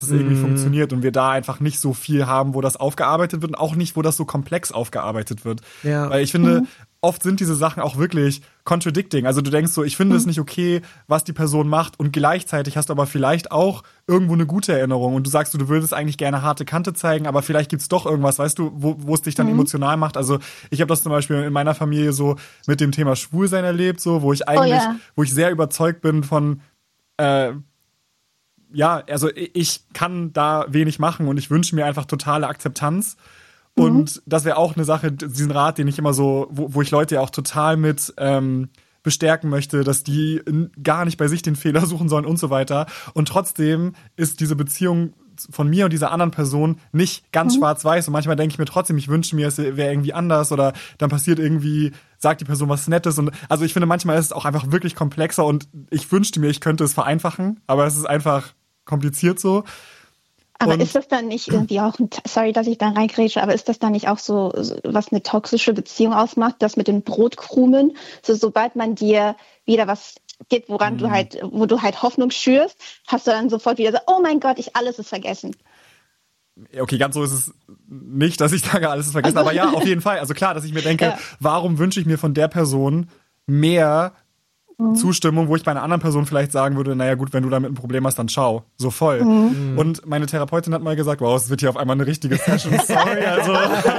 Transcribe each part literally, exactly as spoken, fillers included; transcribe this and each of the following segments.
es irgendwie mm. funktioniert und wir da einfach nicht so viel haben, wo das aufgearbeitet wird und auch nicht, wo das so komplex aufgearbeitet wird. Ja. Weil ich finde, mhm. oft sind diese Sachen auch wirklich contradicting. Also du denkst so, ich finde es mhm. nicht okay, was die Person macht und gleichzeitig hast du aber vielleicht auch irgendwo eine gute Erinnerung und du sagst, du, du würdest eigentlich gerne harte Kante zeigen, aber vielleicht gibt's doch irgendwas, weißt du, wo, wo es dich dann mhm. emotional macht. Also ich habe das zum Beispiel in meiner Familie so mit dem Thema Schwulsein erlebt, so wo ich eigentlich, oh, ja. wo ich sehr überzeugt bin von äh, ja, also ich kann da wenig machen und ich wünsche mir einfach totale Akzeptanz. Mhm. Und das wäre auch eine Sache, diesen Rat, den ich immer so, wo, wo ich Leute ja auch total mit ähm, bestärken möchte, dass die gar nicht bei sich den Fehler suchen sollen und so weiter. Und trotzdem ist diese Beziehung von mir und dieser anderen Person nicht ganz mhm. schwarz-weiß. Und manchmal denke ich mir trotzdem, ich wünsche mir, es wäre irgendwie anders oder dann passiert irgendwie, sagt die Person was Nettes. Und also ich finde, manchmal ist es auch einfach wirklich komplexer und ich wünschte mir, ich könnte es vereinfachen, aber es ist einfach kompliziert so. Aber und ist das dann nicht irgendwie auch, sorry, dass ich da reingrätsche, aber ist das dann nicht auch so, was eine toxische Beziehung ausmacht, das mit den Brotkrumen? So, sobald man dir wieder was gibt, woran mhm. du halt, wo du halt Hoffnung schürst, hast du dann sofort wieder so, oh mein Gott, ich alles ist vergessen. Okay, ganz so ist es nicht, dass ich sage, alles ist vergessen, also, aber ja, auf jeden Fall. Also klar, dass ich mir denke, ja. warum wünsche ich mir von der Person mehr Zustimmung, wo ich bei einer anderen Person vielleicht sagen würde, naja gut, wenn du damit ein Problem hast, dann schau. So voll. Mhm. Und meine Therapeutin hat mal gesagt, wow, es wird hier auf einmal eine richtige Session, sorry, also.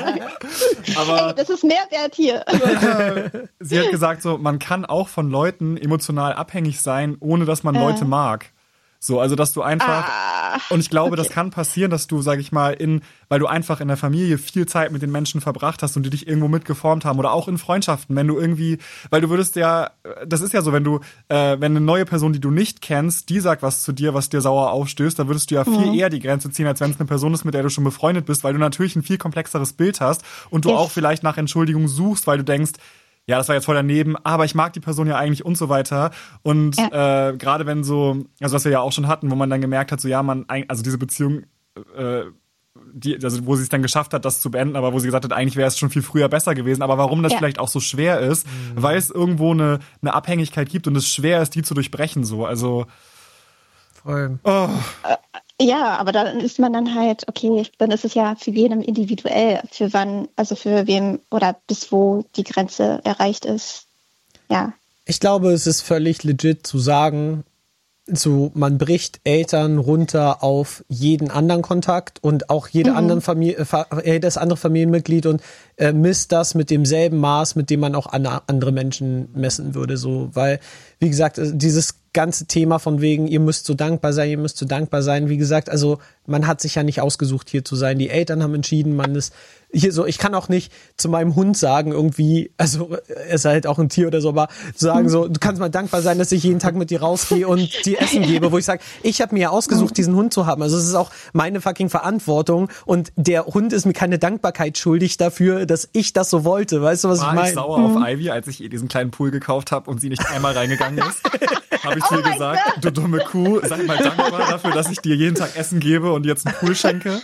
Aber hey, das ist Mehrwert hier. Sie hat gesagt, so, man kann auch von Leuten emotional abhängig sein, ohne dass man äh. Leute mag. So, also dass du einfach, ah, und ich glaube, okay. das kann passieren, dass du, sag ich mal, in, weil du einfach in der Familie viel Zeit mit den Menschen verbracht hast und die dich irgendwo mitgeformt haben oder auch in Freundschaften, wenn du irgendwie, weil du würdest ja, das ist ja so, wenn du, äh, wenn eine neue Person, die du nicht kennst, die sagt was zu dir, was dir sauer aufstößt, dann würdest du ja viel mhm. eher die Grenze ziehen, als wenn es eine Person ist, mit der du schon befreundet bist, weil du natürlich ein viel komplexeres Bild hast und du ich. auch vielleicht nach Entschuldigung suchst, weil du denkst, ja, das war jetzt voll daneben, aber ich mag die Person ja eigentlich und so weiter. Und ja. äh, gerade wenn so, also was wir ja auch schon hatten, wo man dann gemerkt hat, so ja, man, also diese Beziehung, äh, die, also wo sie es dann geschafft hat, das zu beenden, aber wo sie gesagt hat, eigentlich wäre es schon viel früher besser gewesen. Aber warum das ja. vielleicht auch so schwer ist, mhm. weil es irgendwo eine, eine Abhängigkeit gibt und es schwer ist, die zu durchbrechen. So, also voll. Oh. Ja, aber dann ist man dann halt, okay, dann ist es ja für jeden individuell, für wann, also für wem oder bis wo die Grenze erreicht ist. Ja. Ich glaube, es ist völlig legit zu sagen, so man bricht Eltern runter auf jeden anderen Kontakt und auch jede mhm. anderen Familie, jedes andere Familienmitglied und äh, misst das mit demselben Maß, mit dem man auch an, andere Menschen messen würde. So, weil, wie gesagt, dieses ganze Thema von wegen, ihr müsst so dankbar sein, ihr müsst so dankbar sein. Wie gesagt, also man hat sich ja nicht ausgesucht, hier zu sein. Die Eltern haben entschieden, man ist hier so. Ich kann auch nicht zu meinem Hund sagen, irgendwie, also er ist halt auch ein Tier oder so, aber sagen so, du kannst mal dankbar sein, dass ich jeden Tag mit dir rausgehe und dir Essen gebe, wo ich sage, ich habe mir ja ausgesucht, diesen Hund zu haben. Also es ist auch meine fucking Verantwortung und der Hund ist mir keine Dankbarkeit schuldig dafür, dass ich das so wollte. Weißt du, was War ich meine? Ich sauer mhm. auf Ivy, als ich ihr diesen kleinen Pool gekauft habe und sie nicht einmal reingegangen ist. Habe ich zu ihr oh gesagt, God. Du dumme Kuh, sei mal dankbar dafür, dass ich dir jeden Tag Essen gebe und jetzt einen Pool schenke.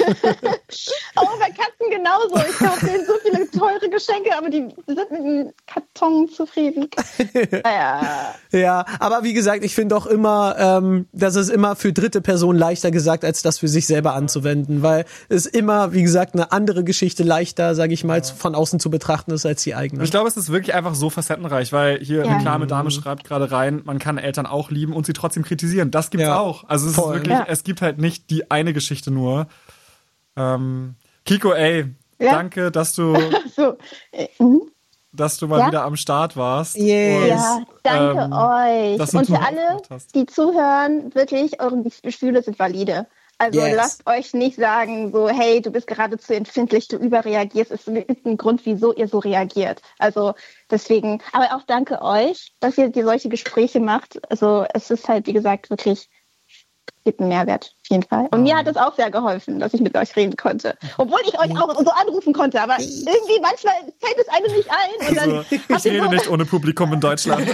Oh, bei Katzen genauso. Ich kaufe denen so viele teure Geschenke, aber die sind mit dem Karton zufrieden. Naja. Ja, aber wie gesagt, ich finde auch immer, ähm, das ist immer für dritte Personen leichter gesagt, als das für sich selber anzuwenden, weil es immer, wie gesagt, eine andere Geschichte leichter, sage ich mal, ja. von außen zu betrachten ist als die eigene. Ich glaube, es ist wirklich einfach so facettenreich, weil hier ja. eine klare Dame schreibt gerade rein, man kann Eltern auch lieben und sie trotzdem kritisieren. Das gibt's ja. auch. Also es Voll. ist wirklich, ja. es gibt halt nicht die eine Geschichte nur. Ähm, Kiko, ey, ja. danke, dass du so. mhm. dass du mal ja? wieder am Start warst. Yes. Ja, danke ähm, euch. Und für alle, die zuhören, wirklich, eure Gefühle sind valide. Also yes. lasst euch nicht sagen, so, hey, du bist gerade zu empfindlich, du überreagierst. Es gibt einen Grund, wieso ihr so reagiert. Also deswegen, aber auch danke euch, dass ihr die solche Gespräche macht. Also es ist halt, wie gesagt, wirklich, gibt einen Mehrwert, auf jeden Fall. Und oh. mir hat es auch sehr geholfen, dass ich mit euch reden konnte. Obwohl ich euch auch so anrufen konnte, aber irgendwie manchmal fällt es einem nicht ein. Und dann also, ich rede so nicht ohne Publikum in Deutschland.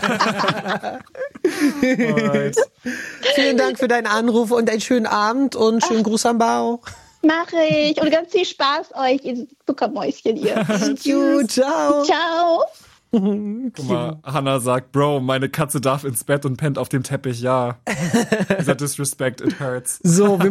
Also. Vielen Dank für deinen Anruf und einen schönen Abend und schönen Ach. Gruß am Bauch. Mache ich. Und ganz viel Spaß euch, ihr Zuckermäuschen, ihr. Tschüss. Ciao. Ciao. Guck mal, Hannah sagt, Bro, meine Katze darf ins Bett und pennt auf dem Teppich, ja. Dieser Disrespect, it hurts. So, wir